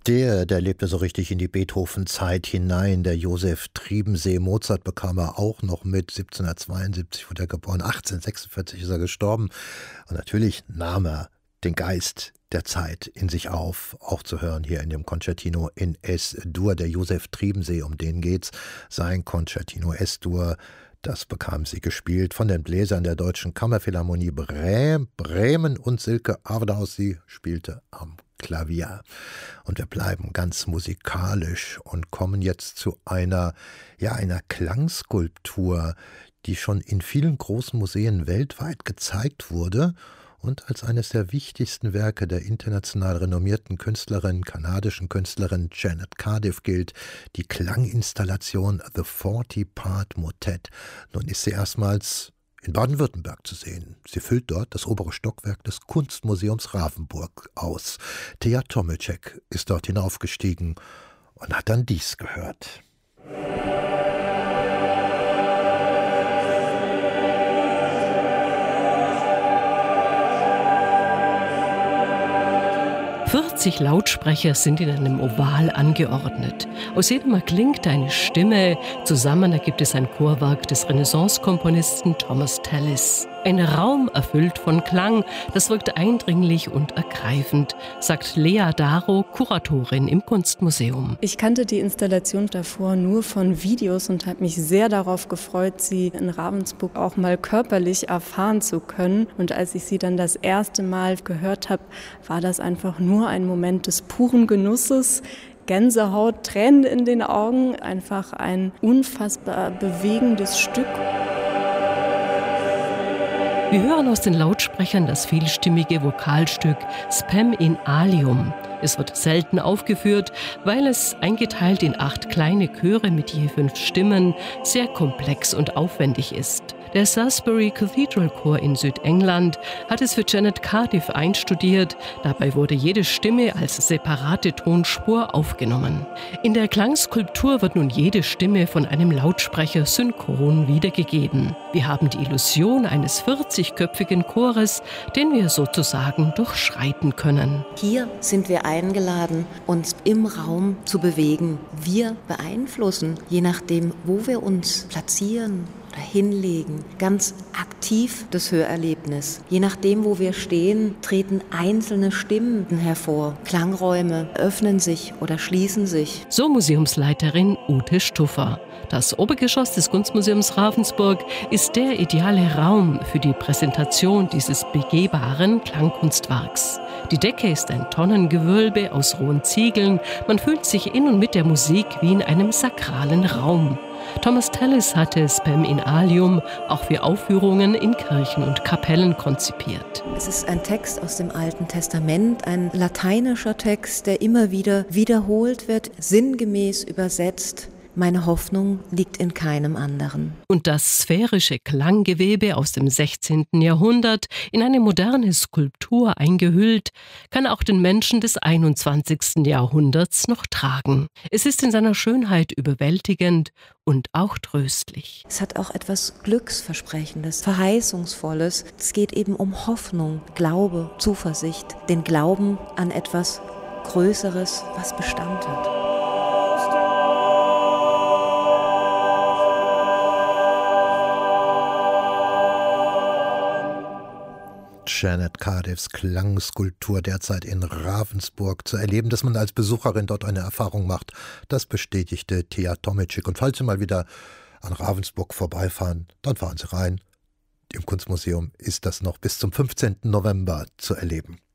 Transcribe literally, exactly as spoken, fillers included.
Der, der lebte so richtig in die Beethoven-Zeit hinein. Der Josef Triebensee. Mozart bekam er auch noch mit. siebzehnhundertzweiundsiebzig wurde er geboren. achtzehnhundertsechsundvierzig ist er gestorben. Und natürlich nahm er den Geist der Zeit in sich auf, auch zu hören hier in dem Concertino in Es-Dur. Der Josef Triebensee, um den geht's. Sein Concertino Es-Dur, das bekam sie gespielt von den Bläsern der Deutschen Kammerphilharmonie Bremen und Silke Aderhaus. Sie spielte am Klavier. Und wir bleiben ganz musikalisch und kommen jetzt zu einer, ja, einer Klangskulptur, die schon in vielen großen Museen weltweit gezeigt wurde und als eines der wichtigsten Werke der international renommierten Künstlerin, kanadischen Künstlerin Janet Cardiff gilt, die Klanginstallation The forty-Part Motet. Nun ist sie erstmals in Baden-Württemberg zu sehen. Sie füllt dort das obere Stockwerk des Kunstmuseums Ravensburg aus. Thea Tomilczek ist dort hinaufgestiegen und hat dann dies gehört. vierzig Lautsprecher sind in einem Oval angeordnet. Aus jedem erklingt eine Stimme. Zusammen ergibt es ein Chorwerk des Renaissance-Komponisten Thomas Tallis. Ein Raum erfüllt von Klang, das wirkt eindringlich und ergreifend, sagt Lea Daro, Kuratorin im Kunstmuseum. Ich kannte die Installation davor nur von Videos und habe mich sehr darauf gefreut, sie in Ravensburg auch mal körperlich erfahren zu können. Und als ich sie dann das erste Mal gehört habe, war das einfach nur ein Moment des puren Genusses. Gänsehaut, Tränen in den Augen, einfach ein unfassbar bewegendes Stück. Wir hören aus den Lautsprechern das vielstimmige Vokalstück Spem in Alium. Es wird selten aufgeführt, weil es, eingeteilt in acht kleine Chöre mit je fünf Stimmen, sehr komplex und aufwendig ist. Der Salisbury Cathedral Chor in Südengland hat es für Janet Cardiff einstudiert. Dabei wurde jede Stimme als separate Tonspur aufgenommen. In der Klangskulptur wird nun jede Stimme von einem Lautsprecher synchron wiedergegeben. Wir haben die Illusion eines vierzigköpfigen Chores, den wir sozusagen durchschreiten können. Hier sind wir eingeladen, uns im Raum zu bewegen. Wir beeinflussen, je nachdem, wo wir uns platzieren oder hinlegen, ganz aktiv das Hörerlebnis. Je nachdem, wo wir stehen, treten einzelne Stimmen hervor. Klangräume öffnen sich oder schließen sich. So Museumsleiterin Ute Stuffer. Das Obergeschoss des Kunstmuseums Ravensburg ist der ideale Raum für die Präsentation dieses begehbaren Klangkunstwerks. Die Decke ist ein Tonnengewölbe aus rohen Ziegeln. Man fühlt sich in und mit der Musik wie in einem sakralen Raum. Thomas Tallis hatte Spem in Alium auch für Aufführungen in Kirchen und Kapellen konzipiert. Es ist ein Text aus dem Alten Testament, ein lateinischer Text, der immer wieder wiederholt wird, sinngemäß übersetzt. Meine Hoffnung liegt in keinem anderen. Und das sphärische Klanggewebe aus dem sechzehnten Jahrhundert, in eine moderne Skulptur eingehüllt, kann auch den Menschen des einundzwanzigsten Jahrhunderts noch tragen. Es ist in seiner Schönheit überwältigend und auch tröstlich. Es hat auch etwas Glücksversprechendes, Verheißungsvolles. Es geht eben um Hoffnung, Glaube, Zuversicht, den Glauben an etwas Größeres, was Bestand hat. Janet Cardiffs Klangskulptur derzeit in Ravensburg zu erleben, dass man als Besucherin dort eine Erfahrung macht. Das bestätigte Thea Tomilczek. Und falls Sie mal wieder an Ravensburg vorbeifahren, dann fahren Sie rein. Im Kunstmuseum ist das noch bis zum fünfzehnten November zu erleben.